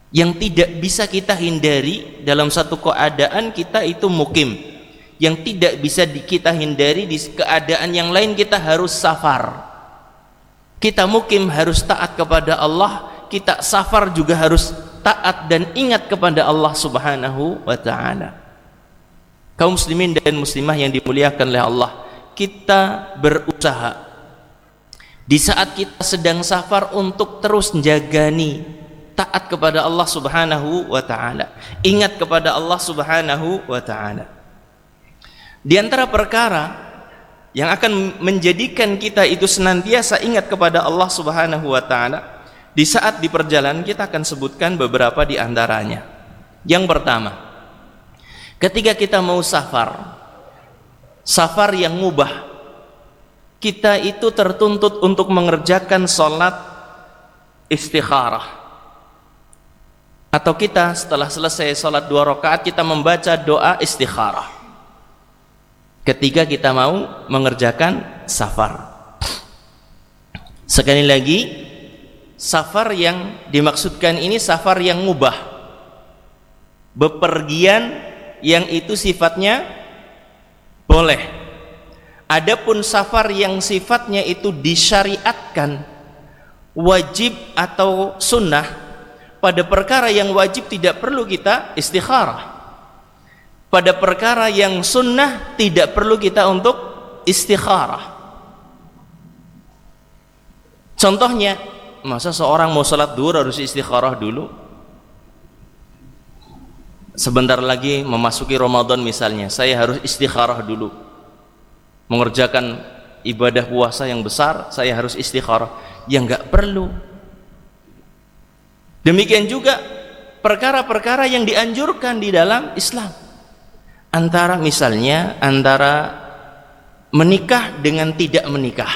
yang tidak bisa kita hindari dalam satu keadaan kita itu mukim, yang tidak bisa kita hindari di keadaan yang lain kita harus safar. Kita mukim harus taat kepada Allah, kita safar juga harus taat dan ingat kepada Allah Subhanahu wa ta'ala. Kaum muslimin dan muslimah yang dimuliakan oleh Allah, kita berusaha di saat kita sedang safar untuk terus menjagani taat kepada Allah Subhanahu wa ta'ala, ingat kepada Allah Subhanahu wa ta'ala. Di antara perkara yang akan menjadikan kita itu senantiasa ingat kepada Allah Subhanahu wa ta'ala di saat di perjalanan, kita akan sebutkan beberapa di antaranya. Yang pertama, ketika kita mau safar yang mubah, kita itu tertuntut untuk mengerjakan sholat istikharah, atau kita setelah selesai sholat 2 rakaat kita membaca doa istikharah ketika kita mau mengerjakan safar. Sekali lagi, safar yang dimaksudkan ini safar yang mubah, bepergian yang itu sifatnya boleh. Adapun safar yang sifatnya itu disyariatkan, wajib atau sunnah, pada perkara yang wajib tidak perlu kita istikharah, pada perkara yang sunnah tidak perlu kita untuk istikharah. Contohnya, masa seorang mau sholat duhur harus istikharah dulu? Sebentar lagi memasuki Ramadan misalnya, saya harus istikharah dulu mengerjakan ibadah puasa yang besar, saya harus istikharah? Ya enggak perlu. Demikian juga perkara-perkara yang dianjurkan di dalam Islam, antara menikah dengan tidak menikah,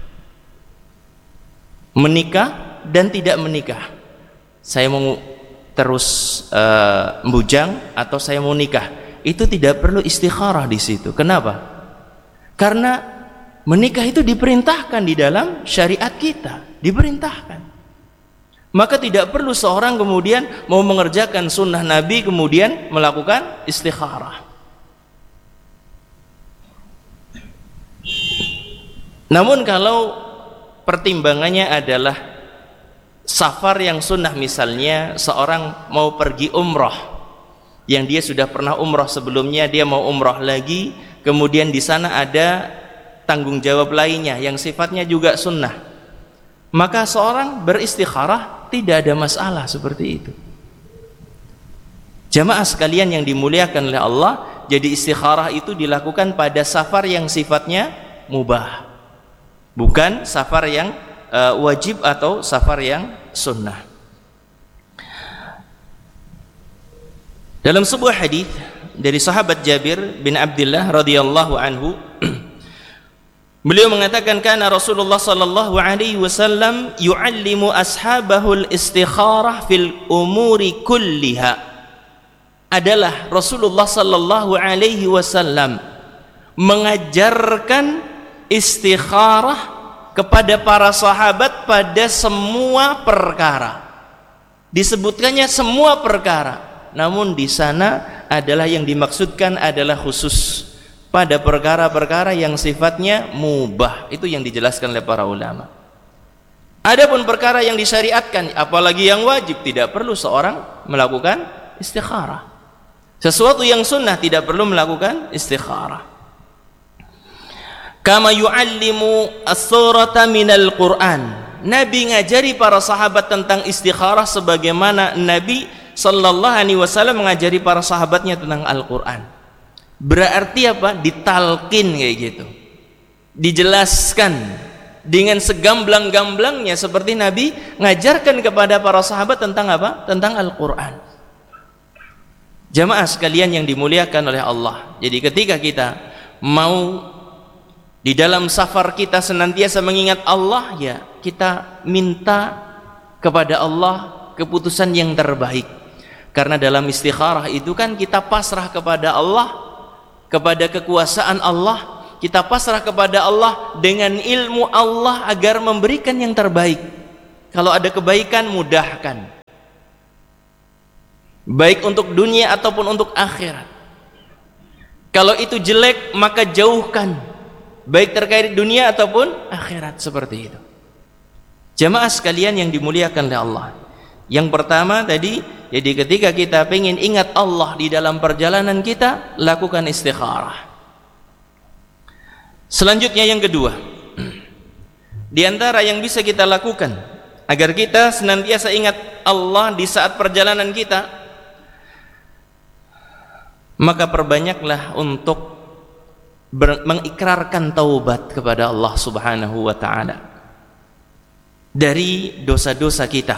menikah dan tidak menikah. Saya mau terus bujang atau saya mau nikah, itu tidak perlu istikharah di situ. Kenapa? Karena menikah itu diperintahkan di dalam syariat kita, diperintahkan. Maka tidak perlu seorang kemudian mau mengerjakan sunnah Nabi kemudian melakukan istikharah. Namun kalau pertimbangannya adalah safar yang sunnah, misalnya seorang mau pergi umrah, yang dia sudah pernah umrah sebelumnya, dia mau umrah lagi, kemudian di sana ada tanggung jawab lainnya yang sifatnya juga sunnah, maka seorang beristikharah, tidak ada masalah seperti itu. Jamaah sekalian yang dimuliakan oleh Allah, jadi istikharah itu dilakukan pada safar yang sifatnya mubah, bukan safar yang wajib atau safar yang sunnah. Dalam sebuah hadis dari sahabat Jabir bin Abdullah radhiyallahu anhu, beliau mengatakan, kana Rasulullah sallallahu alaihi wasallam yu'allimu ashabahul istikharah fil umuri kulliha. Adalah Rasulullah sallallahu alaihi wasallam mengajarkan istikharah kepada para sahabat pada semua perkara. Disebutkannya semua perkara, namun di sana adalah yang dimaksudkan adalah khusus pada perkara-perkara yang sifatnya mubah. Itu yang dijelaskan oleh para ulama. Adapun perkara yang disyariatkan, apalagi yang wajib, tidak perlu seorang melakukan istikharah. Sesuatu yang sunnah tidak perlu melakukan istikharah. Kama yu'allimu as-surata minal Qur'an. Nabi ngajari para sahabat tentang istikharah sebagaimana Nabi sallallahu alaihi wasallam mengajari para sahabatnya tentang Al-Qur'an. Berarti apa? Ditalkin kayak gitu, dijelaskan dengan segamblang-gamblangnya seperti Nabi ngajarkan kepada para sahabat tentang apa? Tentang Al-Qur'an. Jamaah sekalian yang dimuliakan oleh Allah, jadi ketika kita mau di dalam safar kita senantiasa mengingat Allah, ya kita minta kepada Allah keputusan yang terbaik. Karena dalam istikharah itu kan kita pasrah kepada Allah, kepada kekuasaan Allah, kita pasrah kepada Allah dengan ilmu Allah agar memberikan yang terbaik. Kalau ada kebaikan, mudahkan. baik untuk dunia ataupun untuk akhirat. Kalau itu jelek maka jauhkan, baik terkait dunia ataupun akhirat, seperti itu. Jamaah sekalian yang dimuliakan oleh Allah, yang pertama tadi, jadi ketika kita ingin ingat Allah di dalam perjalanan kita, lakukan istikharah. Selanjutnya yang kedua, di antara yang bisa kita lakukan agar kita senantiasa ingat Allah di saat perjalanan kita, maka perbanyaklah untuk mengikrarkan taubat kepada Allah Subhanahu wa ta'ala dari dosa-dosa kita,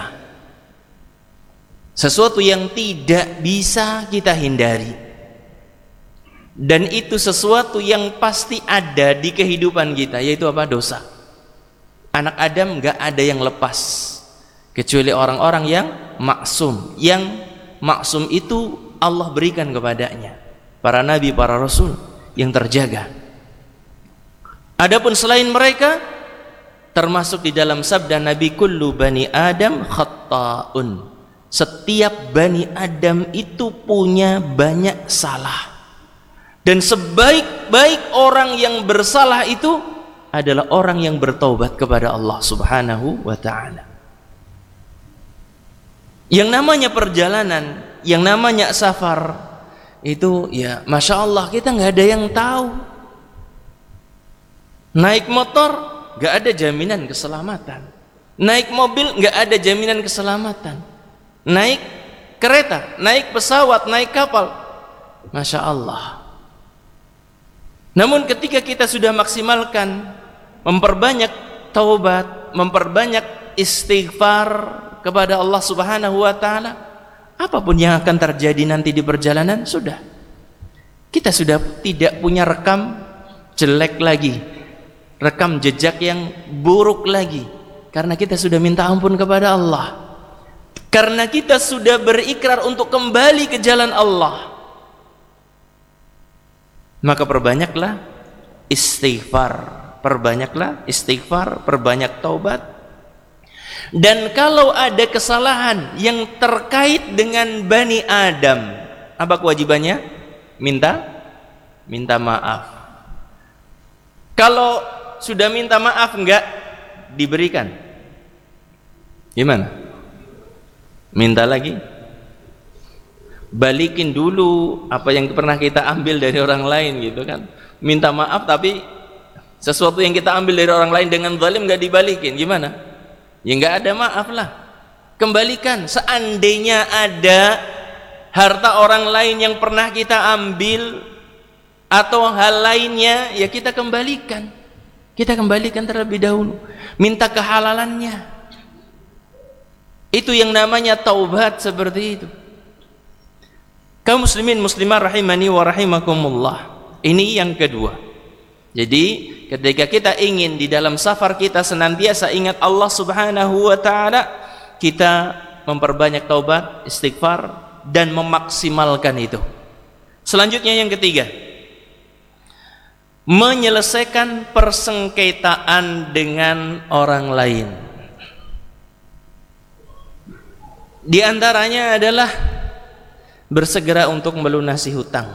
sesuatu yang tidak bisa kita hindari, dan itu sesuatu yang pasti ada di kehidupan kita, yaitu apa? Dosa. Anak Adam gak ada yang lepas kecuali orang-orang yang maksum. Yang maksum itu Allah berikan kepadanya para nabi, para rasul yang terjaga. Adapun selain mereka, termasuk di dalam sabda Nabi, kullu bani Adam khatta'un, setiap bani Adam itu punya banyak salah, dan sebaik-baik orang yang bersalah itu adalah orang yang bertaubat kepada Allah Subhanahu wa ta'ala. Yang namanya perjalanan, yang namanya safar itu ya Masya Allah, kita nggak ada yang tahu. Naik motor nggak ada jaminan keselamatan, naik mobil nggak ada jaminan keselamatan, naik kereta, naik pesawat, naik kapal, Masya Allah. Namun ketika kita sudah maksimalkan, memperbanyak taubat, memperbanyak istighfar kepada Allah Subhanahu wa ta'ala, apapun yang akan terjadi nanti di perjalanan, sudah kita sudah tidak punya rekam jelek lagi, rekam jejak yang buruk lagi, karena kita sudah minta ampun kepada Allah, karena kita sudah berikrar untuk kembali ke jalan Allah. Maka perbanyaklah istighfar, perbanyak taubat. Dan kalau ada kesalahan yang terkait dengan Bani Adam, apa kewajibannya? Minta maaf. Kalau sudah minta maaf enggak diberikan, gimana? Minta lagi? Balikin dulu apa yang pernah kita ambil dari orang lain, gitu kan. Minta maaf tapi sesuatu yang kita ambil dari orang lain dengan zalim enggak dibalikin, gimana? Ya enggak ada maaf lah, kembalikan. Seandainya ada harta orang lain yang pernah kita ambil atau hal lainnya, ya kita kembalikan terlebih dahulu, minta kehalalannya. Itu yang namanya taubat, seperti itu. Kaum muslimin muslimah rahimani wa rahimakumullah, ini yang kedua. Jadi ketika kita ingin di dalam safar kita senantiasa ingat Allah Subhanahu wa ta'ala, kita memperbanyak taubat, istighfar, dan memaksimalkan itu. Selanjutnya yang ketiga, menyelesaikan persengketaan dengan orang lain. Di antaranya adalah bersegera untuk melunasi hutang.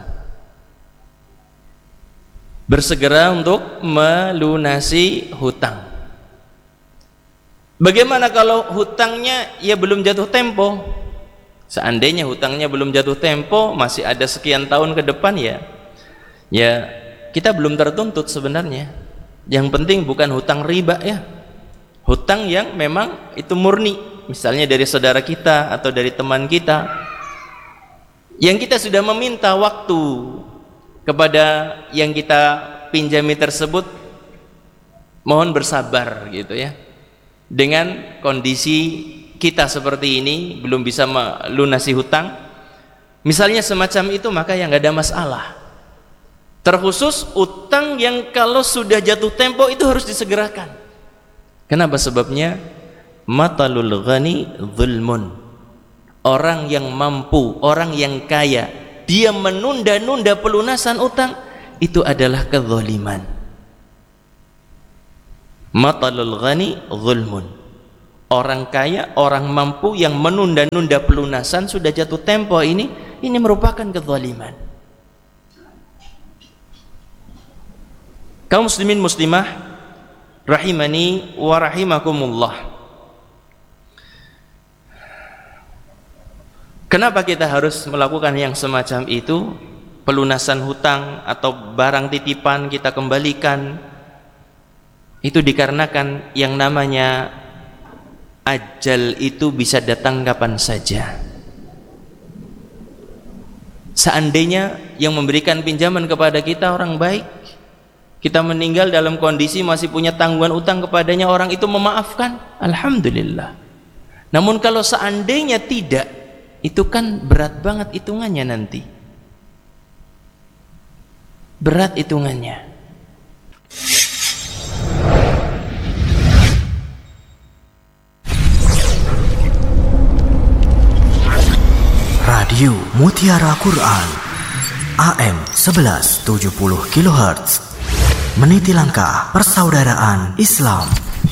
Bagaimana kalau hutangnya ya belum jatuh tempo? Seandainya hutangnya belum jatuh tempo, masih ada sekian tahun ke depan, ya kita belum tertuntut sebenarnya. Yang penting bukan hutang riba, ya. Hutang yang memang itu murni, misalnya dari saudara kita atau dari teman kita, yang kita sudah meminta waktu kepada yang kita pinjami tersebut, mohon bersabar, gitu ya. Dengan kondisi kita seperti ini, belum bisa melunasi hutang, misalnya semacam itu, maka yang nggak ada masalah. Terkhusus utang yang kalau sudah jatuh tempo itu harus disegerakan. Kenapa? Sebabnya matalul ghani zulmun. Orang yang mampu, orang yang kaya, dia menunda-nunda pelunasan utang, itu adalah kezaliman. Matalul ghani zulmun. Orang kaya, orang mampu yang menunda-nunda pelunasan sudah jatuh tempo ini merupakan kezaliman. Kaum muslimin muslimah rahimani wa rahimakumullah. Kenapa kita harus melakukan yang semacam itu? Pelunasan hutang atau barang titipan kita kembalikan, itu dikarenakan yang namanya ajal itu bisa datang kapan saja. Seandainya yang memberikan pinjaman kepada kita orang baik, kita meninggal dalam kondisi masih punya tanggungan utang kepadanya, orang itu memaafkan, alhamdulillah. Namun kalau seandainya tidak, itu kan berat banget hitungannya nanti. Berat hitungannya. Radio Mutiara Quran AM 1170 kHz, meniti langkah persaudaraan Islam.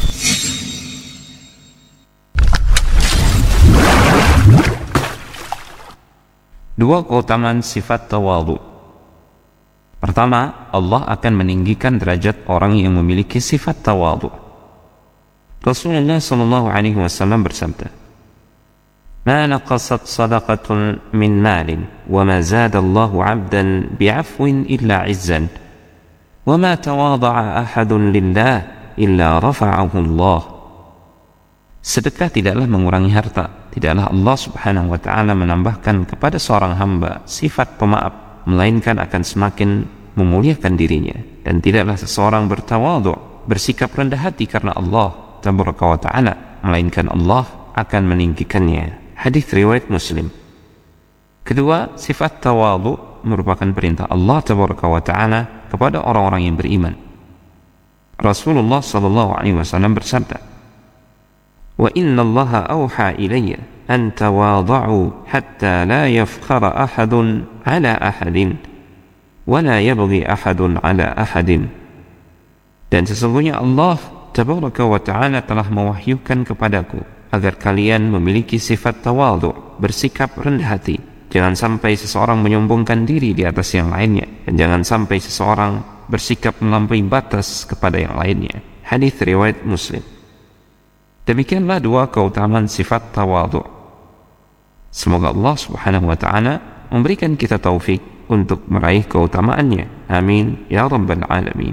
Dua keutamaan sifat tawadhu. Pertama, Allah akan meninggikan derajat orang yang memiliki sifat tawadhu. Rasulullah sallallahu alaihi wasallam bersabda, "Ma naqasat sadaqatun min malin, wa ma zada Allahu 'abdan bi'afwin illa 'izzan, wa ma tawadha'a ahadun lillah illa rafa'ahu Allah." Sedekah tidaklah mengurangi harta, tidaklah Allah subhanahu wa ta'ala menambahkan kepada seorang hamba sifat pemaaf, melainkan akan semakin memuliakan dirinya. Dan tidaklah seseorang bertawadhu, bersikap rendah hati karena Allah tabaraka wa ta'ala, melainkan Allah akan meninggikannya. Hadis riwayat Muslim. Kedua, sifat tawadhu merupakan perintah Allah tabaraka wa ta'ala kepada orang-orang yang beriman. Rasulullah sallallahu alaihi wasallam bersabda, "Wa inna Allaha awha ilayya an tawadhu hatta la yafkhara ahadun ala ahadin wa la yabghi ahadun ala ahadin." Dan sesungguhnya Allah tabaraka wa ta'ala telah mewahyukan kepadaku agar kalian memiliki sifat tawadhu, bersikap rendah hati. Jangan sampai seseorang menyombongkan diri di atas yang lainnya, dan jangan sampai seseorang bersikap melampaui batas kepada yang lainnya. Hadis riwayat Muslim. Demikianlah dua keutamaan sifat tawadhu. Semoga Allah subhanahu wa ta'ala memberikan kita taufik untuk meraih keutamaannya. Amin ya rabbal alamin.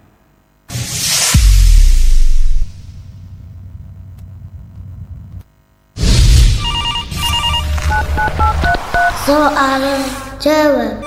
Soal jawab.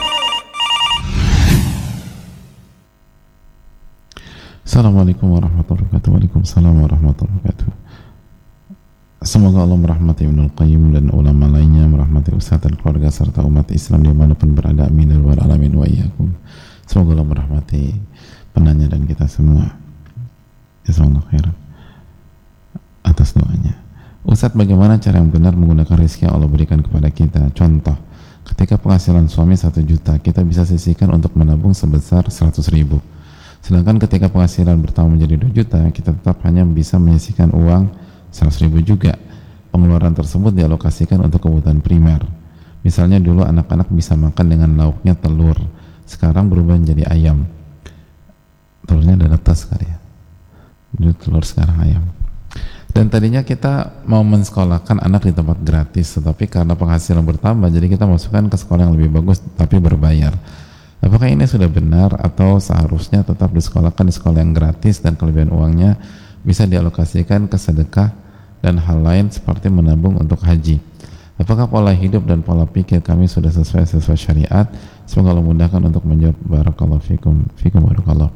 Assalamualaikum warahmatullahi wabarakatuh. Waalaikumsalam warahmatullahi wabarakatuh. Semoga Allah merahmati Ibnul Qayyim dan ulama lainnya, merahmati Ustaz dan keluarga serta umat Islam dimanapun berada. Amin ya rabbal alamin wa iyyakum. Semoga Allah merahmati penanya dan kita semua. Jazakallahu khairan atas doanya. Ustaz, bagaimana cara yang benar menggunakan rezeki yang Allah berikan kepada kita? Contoh, ketika penghasilan suami 1 juta, kita bisa sisihkan untuk menabung sebesar 100.000. Sedangkan ketika penghasilan bertambah menjadi 2 juta, kita tetap hanya bisa menyisihkan uang 100.000 juga. Pengeluaran tersebut dialokasikan untuk kebutuhan primer. Misalnya dulu anak-anak bisa makan dengan lauknya telur, sekarang berubah menjadi ayam. Telurnya ada netas kali ya. Dulu telur, sekarang ayam. Dan tadinya kita mau mensekolahkan anak di tempat gratis, tetapi karena penghasilan bertambah, jadi kita masukkan ke sekolah yang lebih bagus tapi berbayar. Apakah ini sudah benar atau seharusnya tetap disekolahkan di sekolah yang gratis dan kelebihan uangnya bisa dialokasikan ke sedekah dan hal lain seperti menabung untuk haji? Apakah pola hidup dan pola pikir kami sudah sesuai syariat? Semoga Allah mudahkan untuk menjawab. Barakallahu fikum barakallahu.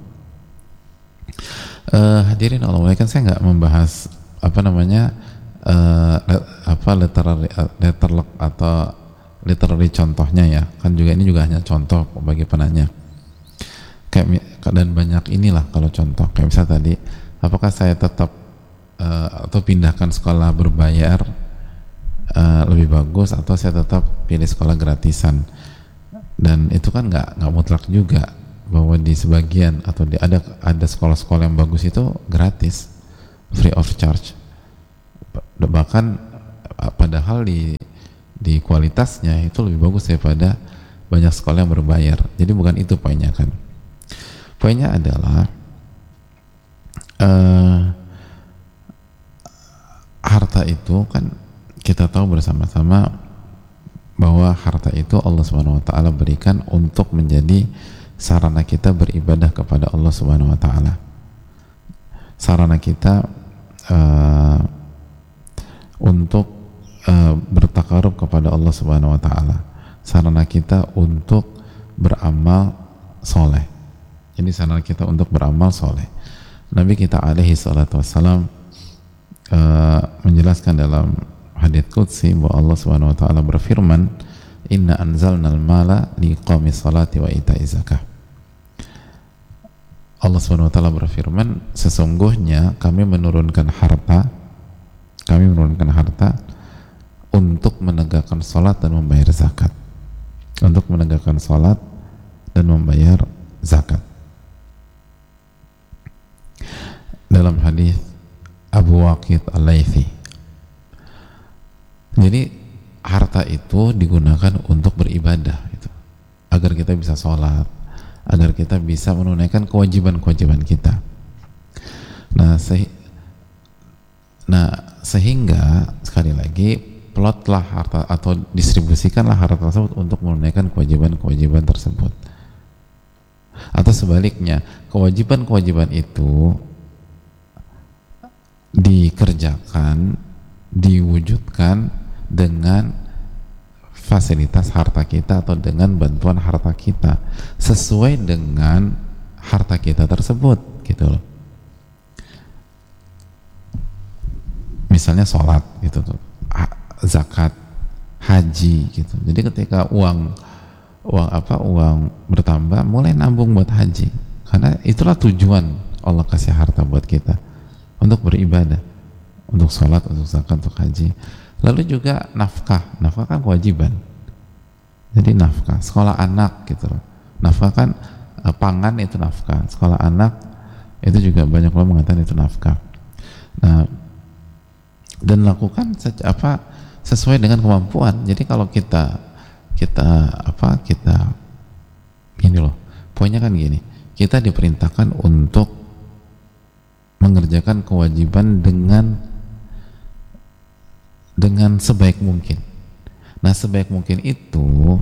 Hadirin Allah muliakan, saya nggak membahas literary contohnya ya, kan juga ini juga hanya contoh bagi penanya. Dan banyak inilah kalau contoh kayak misalnya tadi, apakah saya tetap atau pindahkan sekolah berbayar lebih bagus atau saya tetap pilih sekolah gratisan? Dan itu kan nggak mutlak juga, bahwa di sebagian atau ada sekolah-sekolah yang bagus itu gratis, free of charge. bahkan padahal di kualitasnya itu lebih bagus daripada banyak sekolah yang berbayar. Jadi bukan itu poinnya kan. Poinnya adalah harta itu kan kita tahu bersama-sama bahwa harta itu Allah Subhanahu wa taala berikan untuk menjadi sarana kita beribadah kepada Allah Subhanahu wa taala. Sarana kita untuk bertakarub kepada Allah Subhanahu wa taala. Sarana kita untuk beramal soleh. Ini sarana kita untuk beramal soleh. Nabi kita alaihi salatu wassalam menjelaskan dalam hadits qudsi bahwa Allah Subhanahu wa taala berfirman, "Inna anzalnal mala liqamis salati wa ita'iz zakah." Allah Subhanahu wa taala berfirman, sesungguhnya kami menurunkan harta untuk menegakkan salat dan membayar zakat. Untuk menegakkan salat dan membayar zakat. Dalam hadis Abu Waqid Al-Laythi. Jadi harta itu digunakan untuk beribadah gitu. Agar kita bisa sholat, agar kita bisa menunaikan kewajiban-kewajiban kita. Sehingga sekali lagi plotlah harta atau distribusikanlah harta tersebut untuk menunaikan kewajiban-kewajiban tersebut. Atau sebaliknya, kewajiban-kewajiban itu dikerjakan, diwujudkan dengan fasilitas harta kita atau dengan bantuan harta kita sesuai dengan harta kita tersebut gitu loh. Misalnya sholat gitu tuh, zakat, haji gitu. Jadi ketika uang bertambah, mulai nabung buat haji, karena itulah tujuan Allah kasih harta buat kita, untuk beribadah, untuk sholat, untuk zakat, untuk haji. Lalu juga nafkah kan kewajiban. Jadi nafkah, sekolah anak gitu loh. Nafkah kan pangan itu nafkah, sekolah anak itu juga banyak orang mengatakan itu nafkah. Nah, dan lakukan sesuai dengan kemampuan. Jadi kalau kita gini loh, poinnya kan gini, kita diperintahkan untuk mengerjakan kewajiban dengan sebaik mungkin. Nah, sebaik mungkin itu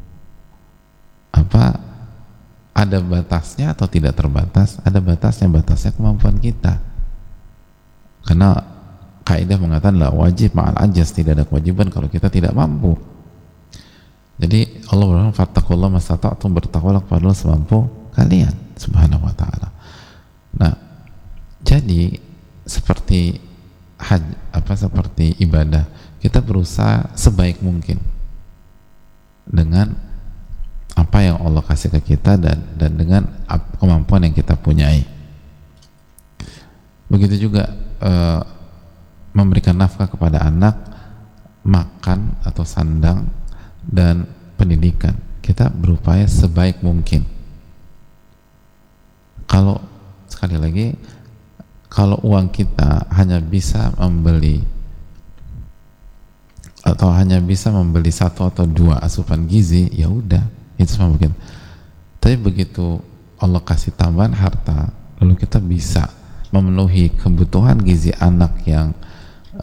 ada batasnya atau tidak terbatas? Ada batasnya kemampuan kita. Karena kaidah mengatakan la wajib ma'al ajaz, tidak ada kewajiban kalau kita tidak mampu. Jadi Allah berfirman, fattaqullaha mastata'tum, bertakwalah kepada Allah semampu kalian subhanahu wa ta'ala. Nah, jadi seperti seperti ibadah, kita berusaha sebaik mungkin dengan apa yang Allah kasih ke kita dan dengan kemampuan yang kita punyai. Begitu juga memberikan nafkah kepada anak, makan atau sandang dan pendidikan, kita berupaya sebaik mungkin. Kalau sekali lagi, kalau uang kita hanya bisa membeli satu atau dua asupan gizi, ya udah, itu sama mungkin. Tapi begitu Allah kasih tambahan harta, lalu kita bisa memenuhi kebutuhan gizi anak yang